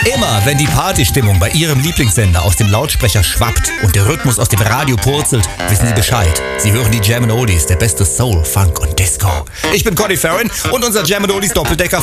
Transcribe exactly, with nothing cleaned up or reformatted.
Immer, wenn die Partystimmung bei Ihrem Lieblingssender aus dem Lautsprecher schwappt und der Rhythmus aus dem Radio purzelt, wissen Sie Bescheid. Sie hören die Jam and Oldies, der beste Soul, Funk und Disco. Ich bin Conny Farron und unser Jam and Oldies Doppeldecker